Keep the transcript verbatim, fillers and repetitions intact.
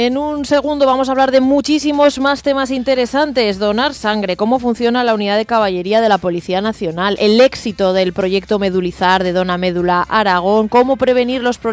En un segundo vamos a hablar de muchísimos más temas interesantes. Donar sangre, cómo funciona la unidad de caballería de la Policía Nacional, el éxito del proyecto Medulizar de Dona Médula Aragón, cómo prevenir los problemas